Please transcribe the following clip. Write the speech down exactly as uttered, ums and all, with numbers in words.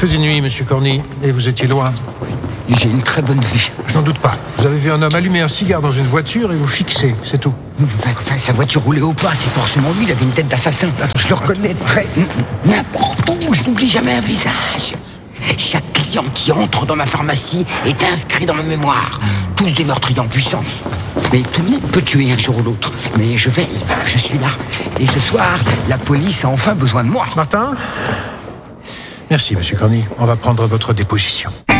faisait nuit, monsieur Corny, et vous étiez loin. J'ai une très bonne vue. Je n'en doute pas. Vous avez vu un homme allumer un cigare dans une voiture et vous fixer, c'est tout. Enfin, sa voiture roulait au pas, c'est forcément lui, il avait une tête d'assassin. Je le reconnais très... n'importe où, je n'oublie jamais un visage. Chaque client qui entre dans ma pharmacie est inscrit dans ma mémoire. Tous des meurtriers en puissance. Mais tout le monde peut tuer un jour ou l'autre. Mais je veille, je suis là. Et ce soir, la police a enfin besoin de moi. Martin ? Merci, monsieur Corny. On va prendre votre déposition.